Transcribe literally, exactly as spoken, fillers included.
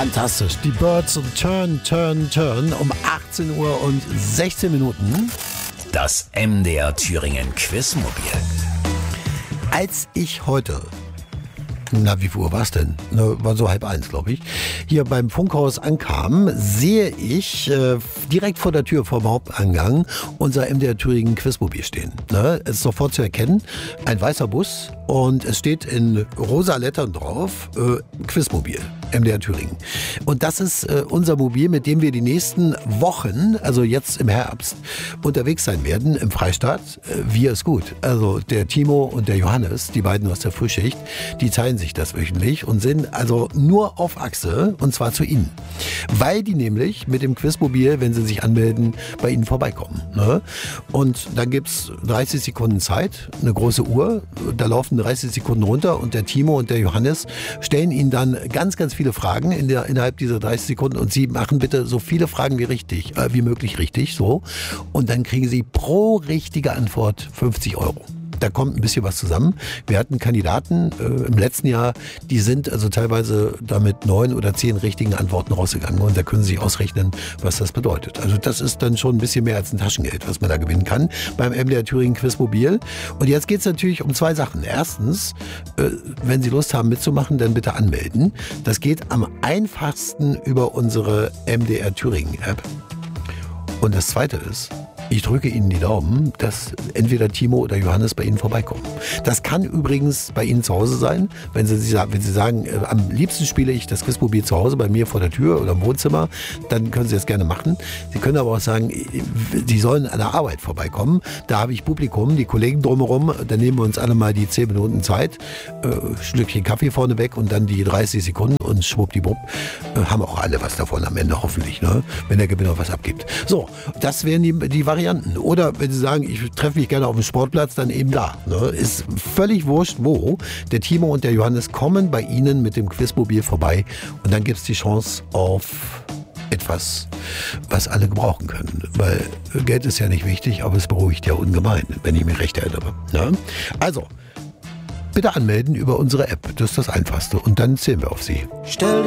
Fantastisch. Die Birds und Turn, Turn, Turn um achtzehn Uhr und sechzehn Minuten. Das M D R Thüringen Quizmobil. Als ich heute, na wie viel Uhr war es denn? Na, war so halb eins, glaube ich, hier beim Funkhaus ankam, sehe ich äh, direkt vor der Tür vom Haupteingang unser M D R Thüringen Quizmobil stehen. Ne? Es ist sofort zu erkennen, ein weißer Bus und es steht in rosa Lettern drauf, äh, Quizmobil. M D R Thüringen. Und das ist äh, unser Mobil, mit dem wir die nächsten Wochen, also jetzt im Herbst, unterwegs sein werden im Freistaat. Äh, wir ist gut. Also der Timo und der Johannes, die beiden aus der Frühschicht, die teilen sich das wöchentlich und sind also nur auf Achse, und zwar zu Ihnen. Weil die nämlich mit dem Quizmobil, wenn sie sich anmelden, bei Ihnen vorbeikommen. Ne? Und dann gibt's dreißig Sekunden Zeit, eine große Uhr, da laufen dreißig Sekunden runter und der Timo und der Johannes stellen Ihnen dann ganz, ganz viele viele Fragen in der, innerhalb dieser dreißig Sekunden und Sie machen bitte so viele Fragen wie richtig, äh, wie möglich richtig, so. Und dann kriegen Sie pro richtige Antwort fünfzig Euro. Da kommt ein bisschen was zusammen. Wir hatten Kandidaten äh, im letzten Jahr, die sind also teilweise damit neun oder zehn richtigen Antworten rausgegangen. Und da können Sie sich ausrechnen, was das bedeutet. Also das ist dann schon ein bisschen mehr als ein Taschengeld, was man da gewinnen kann beim M D R Thüringen Quizmobil. Und jetzt geht es natürlich um zwei Sachen. Erstens, äh, wenn Sie Lust haben mitzumachen, dann bitte anmelden. Das geht am einfachsten über unsere M D R Thüringen App. Und das Zweite ist, ich drücke Ihnen die Daumen, dass entweder Timo oder Johannes bei Ihnen vorbeikommen. Das kann übrigens bei Ihnen zu Hause sein. Wenn Sie, wenn Sie sagen, äh, am liebsten spiele ich das Quizmobil zu Hause bei mir vor der Tür oder im Wohnzimmer, dann können Sie das gerne machen. Sie können aber auch sagen, Sie sollen an der Arbeit vorbeikommen. Da habe ich Publikum, die Kollegen drumherum. Dann nehmen wir uns alle mal die zehn Minuten Zeit, äh, Schlückchen Kaffee vorne weg und dann die dreißig Sekunden und schwuppdiwupp äh, haben auch alle was davon am Ende hoffentlich, ne? Wenn der Gewinner was abgibt. So, das wären die, die Varianten. Oder wenn Sie sagen, ich treffe mich gerne auf dem Sportplatz, dann eben da. Ne? Ist völlig wurscht, wo. Der Timo und der Johannes kommen bei Ihnen mit dem Quizmobil vorbei und dann gibt es die Chance auf etwas, was alle gebrauchen können. Weil Geld ist ja nicht wichtig, aber es beruhigt ja ungemein, wenn ich mich recht erinnere. Ne? Also, bitte anmelden über unsere App. Das ist das Einfachste. Und dann zählen wir auf Sie. Stell